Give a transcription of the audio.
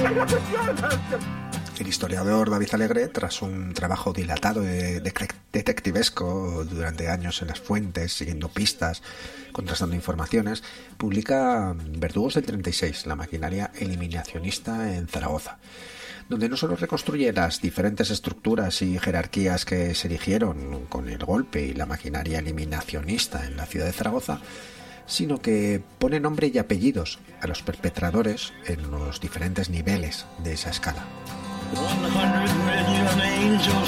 El historiador David Alegre, tras un trabajo dilatado de detectivesco durante años en las fuentes, siguiendo pistas, contrastando informaciones, publica Verdugos del 36, la maquinaria eliminacionista en Zaragoza, donde no solo reconstruye las diferentes estructuras y jerarquías que se erigieron con el golpe y la maquinaria eliminacionista en la ciudad de Zaragoza, sino que pone nombre y apellidos a los perpetradores en los diferentes niveles de esa escala. 100 million angels